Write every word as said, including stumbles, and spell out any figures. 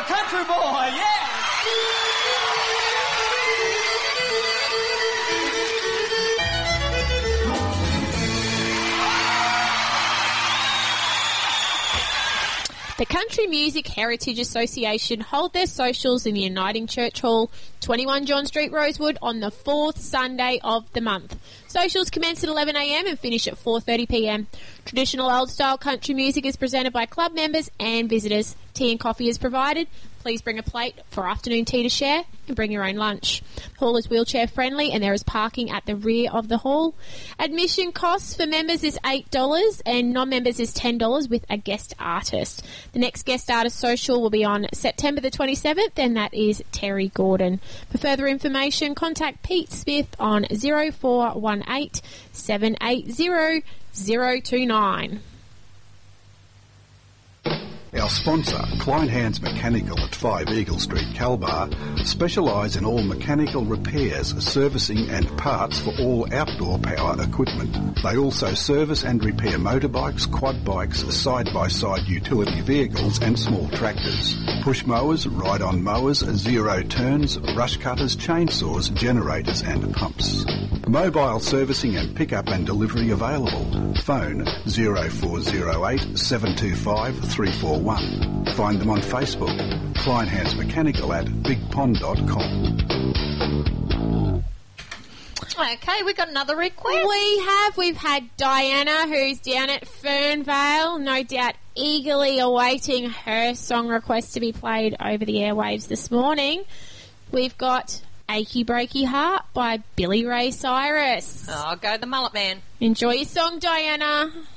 a country boy, yeah! The Country Music Heritage Association hold their socials in the Uniting Church Hall, twenty-one John Street, Rosewood, on the fourth Sunday of the month. Socials commence at eleven a m and finish at four thirty p m. Traditional old-style country music is presented by club members and visitors. Tea and coffee is provided. Please bring a plate for afternoon tea to share and bring your own lunch. The hall is wheelchair friendly and there is parking at the rear of the hall. Admission costs for members is eight dollars and non-members is ten dollars with a guest artist. The next guest artist social will be on September the twenty-seventh and that is Terry Gordon. For further information, contact Pete Smith on zero four one eight, seven eight zero, zero two nine. Our sponsor, Klein Hands Mechanical at five Eagle Street, Calbar, specialise in all mechanical repairs, servicing and parts for all outdoor power equipment. They also service and repair motorbikes, quad bikes, side-by-side utility vehicles and small tractors. Push mowers, ride-on mowers, zero turns, brush cutters, chainsaws, generators and pumps. Mobile servicing and pick-up and delivery available. Phone zero four zero eight, seven two five, three four one. Find them on Facebook. Klein Hands Mechanical at big pond dot com. Okay, we've got another request. We have. We've had Diana, who's down at Fernvale, no doubt eagerly awaiting her song request to be played over the airwaves this morning. We've got Achy Breaky Heart by Billy Ray Cyrus. Oh, go the Mullet Man. Enjoy your song, Diana.